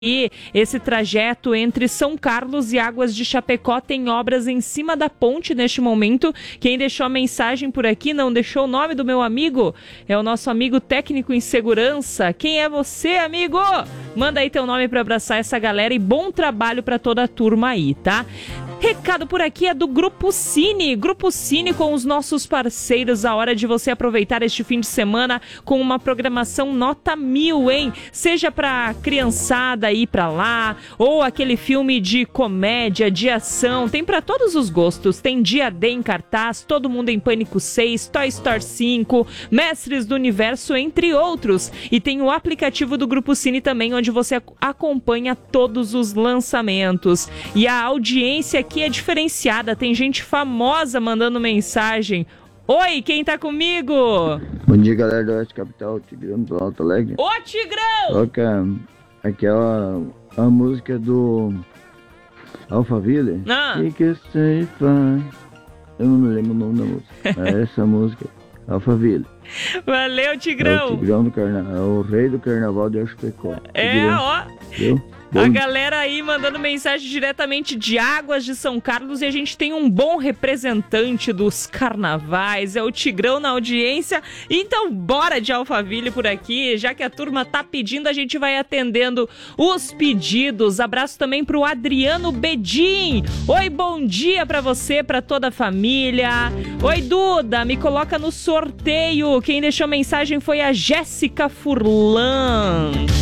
E esse trajeto entre São Carlos e Águas de Chapecó tem obras em cima da ponte neste momento. Quem deixou a mensagem por aqui, não deixou o nome do meu amigo, é o nosso amigo técnico em segurança. Quem é você, amigo? Manda aí teu nome para abraçar essa galera e bom trabalho para toda a turma aí, tá? Recado por aqui é do Grupo Cine. Grupo Cine com os nossos parceiros. A hora de você aproveitar este fim de semana com uma programação nota 1000, hein? Seja pra criançada ir pra lá, ou aquele filme de comédia, de ação. Tem pra todos os gostos. Tem Dia D em cartaz, Todo Mundo em Pânico 6, Toy Story 5, Mestres do Universo, entre outros. E tem o aplicativo do Grupo Cine também, onde você acompanha todos os lançamentos. E a audiência aqui é diferenciada, tem gente famosa mandando mensagem. Oi, quem tá comigo? Bom dia, galera do Oeste Capital, Tigrão do Alto Alegre. Ô, Tigrão! Toca aquela a música do Alphaville. Que você faz? Eu não me lembro o nome da música. É essa música, Alphaville. Valeu, Tigrão! É o Tigrão do Carnaval, é o rei do carnaval de Chapecó. Ó. Viu? A galera aí mandando mensagem diretamente de Águas de São Carlos, e a gente tem um bom representante dos carnavais, é o Tigrão na audiência. Então bora de Alphaville por aqui, já que a turma tá pedindo, a gente vai atendendo os pedidos. Abraço também pro Adriano Bedin. Oi, bom dia pra você, pra toda a família. Oi, Duda, me coloca no sorteio. Quem deixou mensagem foi a Jéssica Furlan.